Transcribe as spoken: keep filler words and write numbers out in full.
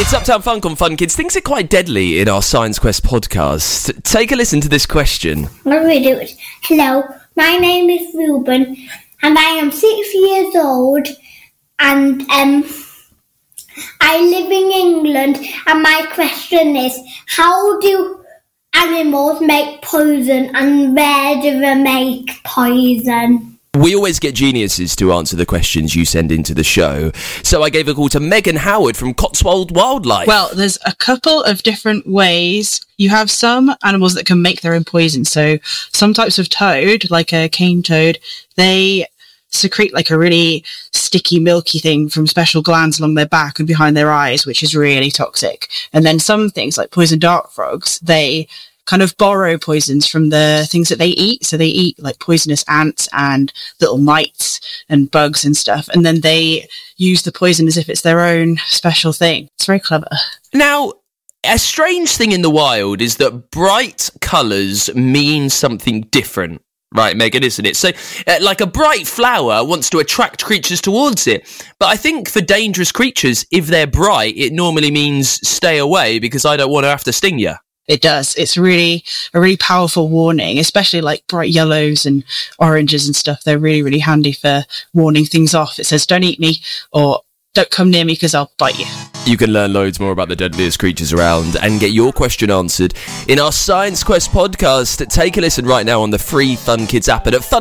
It's Uptown Funk on Fun Kids. Things are quite deadly in our Science Quest podcast. Take a listen to this question. I'll read it. Hello, my name is Ruben, and I am six years old, and um, I live in England, and my question is, how do animals make poison, and where do they make poison? We always get geniuses to answer the questions you send into the show, so I gave a call to Megan Howard from Cotswold Wildlife. Well, there's a couple of different ways. You have some animals that can make their own poison. So some types of toad, like a cane toad, they secrete like a really sticky, milky thing from special glands along their back and behind their eyes, which is really toxic. And then some things, like poison dart frogs, they kind of borrow poisons from the things that they eat. So they eat like poisonous ants and little mites and bugs and stuff. And then they use the poison as if it's their own special thing. It's very clever. Now, a strange thing in the wild is that bright colours mean something different. Right, Megan, isn't it? So, uh, like a bright flower wants to attract creatures towards it. But I think for dangerous creatures, if they're bright, it normally means stay away because I don't want to have to sting you. It does. It's really a really powerful warning, especially like bright yellows and oranges and stuff. They're really, really handy for warning things off. It says, don't eat me or don't come near me because I'll bite you. You can learn loads more about the deadliest creatures around and get your question answered in our Science Quest podcast. Take a listen right now on the free Fun Kids app and at fun